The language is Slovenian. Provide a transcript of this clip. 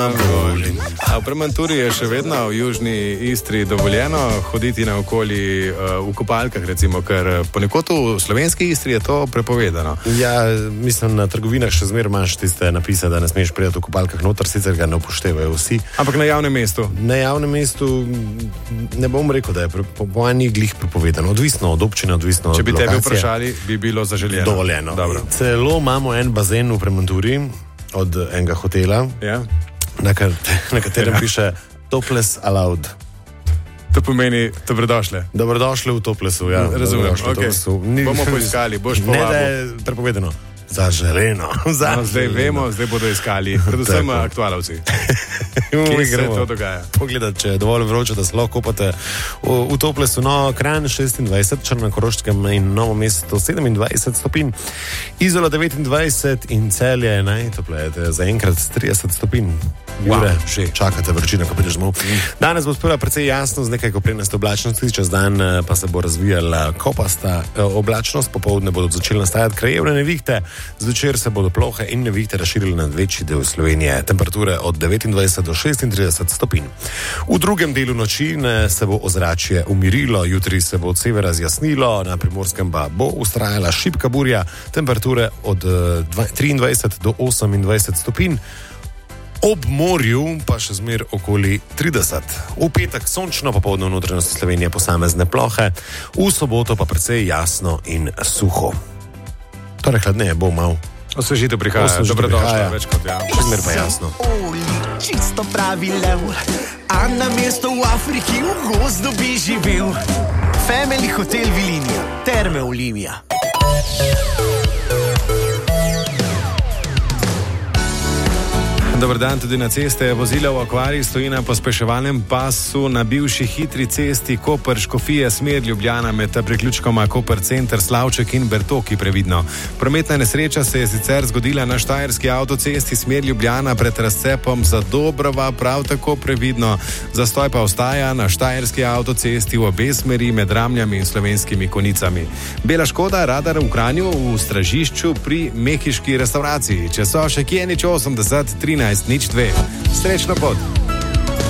A v Premanturi je še vedno v južni Istri dovoljeno hoditi naokoli v kopalkah, recimo, ker ponekod v slovenski Istri je to prepovedano. Ja, mislim, na trgovinah še zmeraj imaš tiste napise, da ne smeš priti v kopalkah noter, sicer ga ne upoštevajo vsi. Ampak na javnem mestu? Na javnem mestu ne bom rekel, da je po mojem glih prepovedano. Odvisno od občine, odvisno od lokacije. Če bi tebe vprašali, bi bilo zaželjeno. Dovoljeno. Dobro. Celo imamo en bazen v Premanturi od enega hotela. Ja. Na katerem piše Topless Allowed. To pomeni dobrodošle. Dobrodošle v Toplesu, ja. Razumem, ok. Bomo poiskali, boš povabil. Ne, da je prepovedano. Zaželeno. No, zdaj vemo, zdaj bodo iskali. Predvsem aktualovci. Kje se to dogaja? Pogledati, če je dovolj vroče, da se lahko kopate v Toplesu. No, Kranj 26, Črnokoroškem in Novo mesto 27 stopinj. Izola 29 in Celje najtoplejete zaenkrat 30 stopinj. Jure, že čakate vročino, ko prideš domov. Danes bo sprva precej jasno z nekaj koprenaste oblačnosti, čez dan pa se bo razvijala kopasta oblačnost, popoldne bodo začeli nastajati krajevne nevihte, zvečer se bodo plohe in nevihte razširile nad večji del Slovenije. Temperature od 29 do 36 stopinj. V drugem delu noči se bo ozračje umirilo, jutri se bo od severa zjasnilo, na Primorskem pa bo vztrajala šibka burja, temperature od 23 do 28 stopinj. Ob morju pa še zmer okoli 30. V petek sončno, popoldne v notranjosti Slovenije posamezne plohe, v soboto pa precej jasno in suho. Torej hladneje bo malo. Osvežitev prihaja, dobrodošla, več kot ja. Še zmer pa jasno. Čisto pravi lev, a na mesto v Afriki v gozdu bi živel. Family Hotel Vilinija, Terme Olimija. Dobar dan, tudi na ceste. Vozila v akvariji stoji na pospeševalnem pasu na bivši hitri cesti Koper-Škofije, smer Ljubljana med priključkoma Koper Center, Slavček in Bertoki, previdno. Prometna nesreča se je sicer zgodila na štajerski avtocesti smer Ljubljana pred razcepom za Dobrova, prav tako previdno. Zastoj pa ostaja na štajerski avtocesti v obe smeri med Ramljami in Slovenskimi Konicami. Bela škoda, radar v Kranju v stražišču pri mehiški restavraciji. Če so še kje nič 80 13 02. Srečno pot!